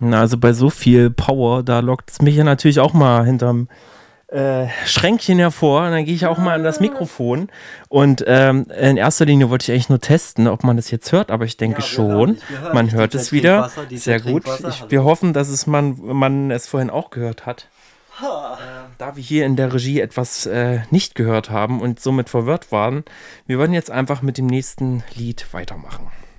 Na, also bei so viel Power, da lockt es mich ja natürlich auch mal hinterm Schränkchen hervor. Und dann gehe ich auch mal an das Mikrofon. Und in erster Linie wollte ich eigentlich nur testen, ob man das jetzt hört, aber ich denke schon. Man hört es wieder. Sehr gut. Wir hoffen, dass man es vorhin auch gehört hat. Da wir hier in der Regie etwas nicht gehört haben und somit verwirrt waren, wir wollen jetzt einfach mit dem nächsten Lied weitermachen.